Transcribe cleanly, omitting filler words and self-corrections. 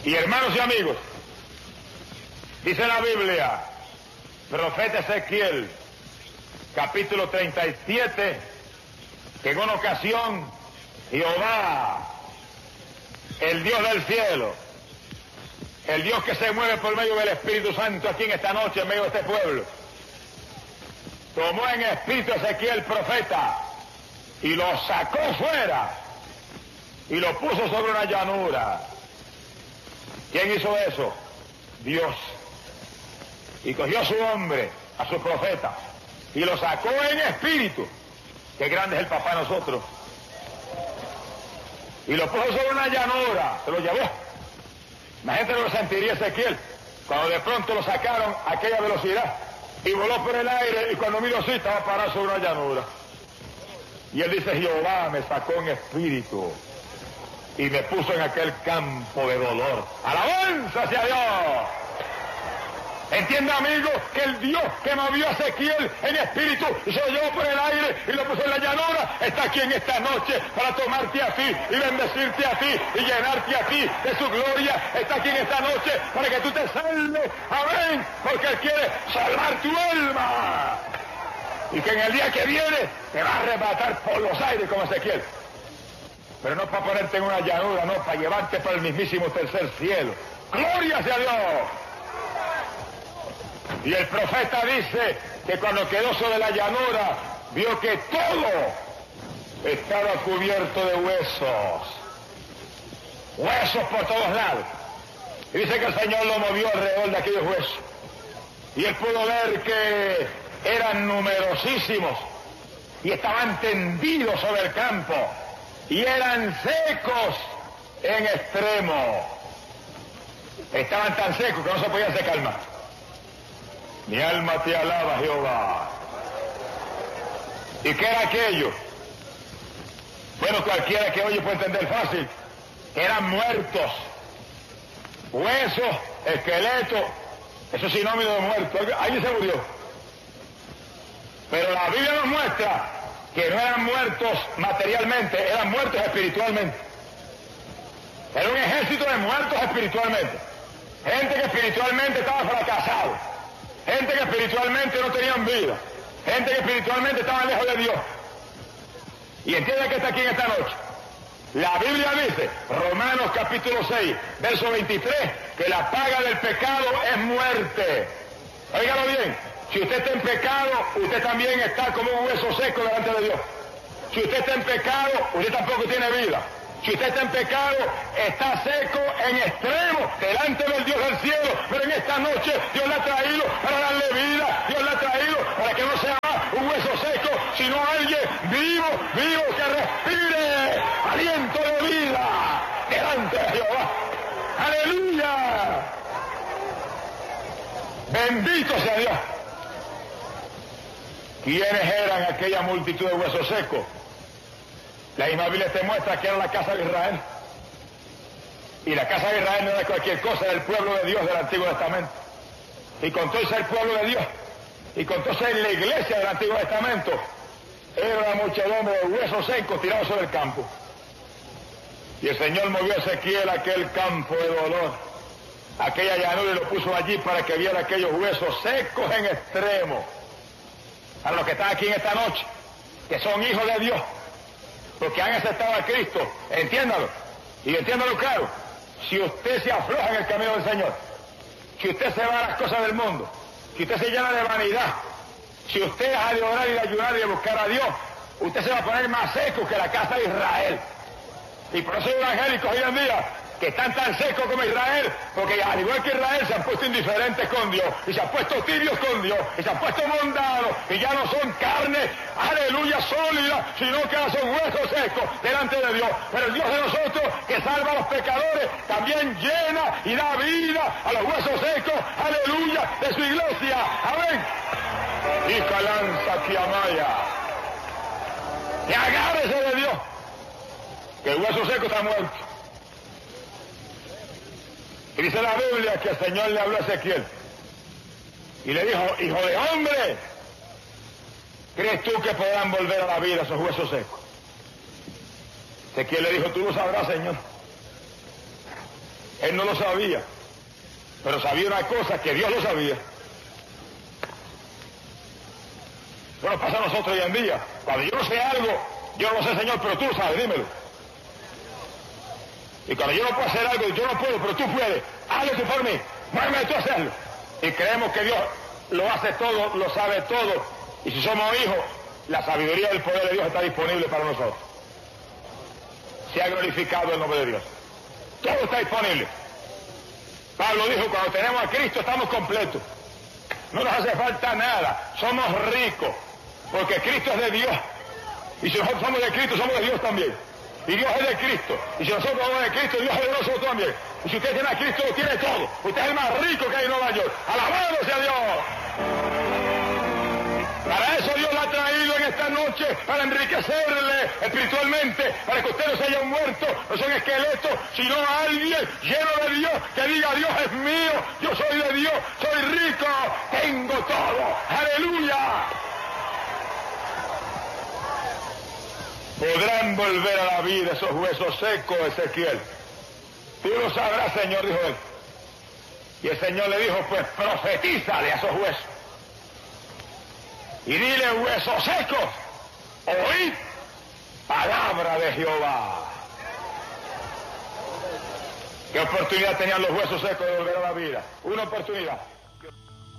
Y hermanos y amigos, dice la Biblia, profeta Ezequiel, capítulo 37, que en una ocasión Jehová, el Dios del cielo, el Dios que se mueve por medio del Espíritu Santo aquí en esta noche, en medio de este pueblo, tomó en espíritu a Ezequiel profeta y lo sacó fuera y lo puso sobre una llanura. ¿Quién hizo eso? Dios. Y cogió a su hombre, a su profeta, y lo sacó en espíritu. Qué grande es el papá de nosotros. Y lo puso sobre una llanura, se lo llevó. La gente no lo sentiría Ezequiel cuando de pronto lo sacaron a aquella velocidad y voló por el aire, y cuando miró así estaba parado sobre una llanura. Y él dice: Jehová me sacó en espíritu y me puso en aquel campo de dolor. ¡Alabanza sea Dios! Entienda, amigo, que el Dios que movió a Ezequiel en espíritu y se lo llevó por el aire y lo puso en la llanura, está aquí en esta noche para tomarte a ti y bendecirte a ti y llenarte a ti de su gloria. Está aquí en esta noche para que tú te salves. Amén. Porque Él quiere salvar tu alma. Y que en el día que viene te va a arrebatar por los aires como Ezequiel. Pero no para ponerte en una llanura, no, para llevarte para el mismísimo tercer cielo. ¡Gloria sea Dios! Y el profeta dice que cuando quedó sobre la llanura, vio que todo estaba cubierto de huesos. Huesos por todos lados. Y dice que el Señor lo movió alrededor de aquellos huesos. Y él pudo ver que eran numerosísimos y estaban tendidos sobre el campo. Y eran secos en extremo. Estaban tan secos que no se podían secar más. Mi alma te alaba, Jehová. ¿Y qué era aquello? Bueno, cualquiera que oye puede entender fácil. Eran muertos. Huesos, esqueletos, eso es sinónimo de muerto. Alguien se murió. Pero la Biblia nos muestra que no eran muertos materialmente, eran muertos espiritualmente. Era un ejército de muertos espiritualmente. Gente que espiritualmente estaba fracasado. Gente que espiritualmente no tenían vida. Gente que espiritualmente estaba lejos de Dios. Y entiende que está aquí en esta noche. La Biblia dice, Romanos capítulo 6, verso 23, que la paga del pecado es muerte. Óigalo bien. Si usted está en pecado, usted también está como un hueso seco delante de Dios. Si usted está en pecado, usted tampoco tiene vida. Si usted está en pecado, está seco en extremo delante del Dios del cielo. Pero en esta noche Dios la ha traído para darle vida. Dios la ha traído para que no sea más un hueso seco, sino alguien vivo, vivo, que respire aliento de vida delante de Jehová. ¡Aleluya! Bendito sea Dios. ¿Quiénes eran aquella multitud de huesos secos? La misma Biblia te muestra que era la casa de Israel. Y la casa de Israel no era cualquier cosa, era el pueblo de Dios del Antiguo Testamento. Y con todo ser el pueblo de Dios, y con todo ser la iglesia del Antiguo Testamento, era una muchedumbre de huesos secos tirados sobre el campo. Y el Señor movió a Ezequiel a aquel campo de dolor, aquella llanura, y lo puso allí para que viera aquellos huesos secos en extremo. A los que están aquí en esta noche, que son hijos de Dios, porque han aceptado a Cristo, entiéndalo, y entiéndalo claro. Si usted se afloja en el camino del Señor, si usted se va a las cosas del mundo, si usted se llena de vanidad, si usted deja de orar y de ayunar y de buscar a Dios, usted se va a poner más seco que la casa de Israel. Y por eso hay evangélicos hoy en día que están tan secos como Israel, porque al igual que Israel se han puesto indiferentes con Dios, y se han puesto tibios con Dios, y se han puesto mundanos, y ya no son carne, aleluya, sólida, sino que ahora son huesos secos delante de Dios. Pero el Dios de nosotros, que salva a los pecadores, también llena y da vida a los huesos secos, aleluya, de su iglesia. Amén. Y calanza que amaya. Y agárrese de Dios, que el hueso seco está muerto. Y dice la Biblia que el Señor le habló a Ezequiel y le dijo: hijo de hombre, ¿crees tú que podrán volver a la vida esos huesos secos? Ezequiel le dijo: tú lo sabrás, Señor. Él no lo sabía, pero sabía una cosa, que Dios lo sabía. Bueno, pasa a nosotros hoy en día. Cuando yo no sé algo, yo no lo sé, Señor, pero tú lo sabes, dímelo. Y cuando yo no puedo hacer algo, yo no puedo, pero tú puedes. Hazlo tú por mí, muéveme tú a hacerlo. Y creemos que Dios lo hace todo, lo sabe todo. Y si somos hijos, la sabiduría y el poder de Dios está disponible para nosotros. Se ha glorificado el nombre de Dios. Todo está disponible. Pablo dijo, cuando tenemos a Cristo estamos completos. No nos hace falta nada. Somos ricos, porque Cristo es de Dios. Y si nosotros somos de Cristo, somos de Dios también. Y Dios es de Cristo. Y si nosotros somos de Cristo, Dios es de nosotros también. Y si usted tiene a Cristo, lo tiene todo. Usted es el más rico que hay en Nueva York. ¡Alabado sea Dios! Para eso Dios la ha traído en esta noche, para enriquecerle espiritualmente, para que usted no se haya muerto, no sea un esqueleto, sino alguien lleno de Dios, que diga, Dios es mío, yo soy de Dios, soy rico, tengo todo. ¡Aleluya! Podrán volver a la vida esos huesos secos, Ezequiel. Tú lo sabrás, Señor, dijo él. Y el Señor le dijo, pues profetízale a esos huesos. Y dile, huesos secos, oíd palabra de Jehová. ¿Qué oportunidad tenían los huesos secos de volver a la vida? Una oportunidad.